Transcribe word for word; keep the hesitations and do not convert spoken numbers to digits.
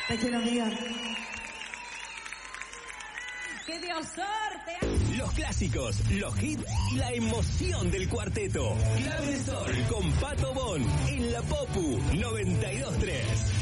Te quiero, amiga. ¡Qué Dios sorte! Los clásicos, los hits y la emoción del cuarteto. Clave de Sol con Pato Bon en la Popu noventa y dos tres.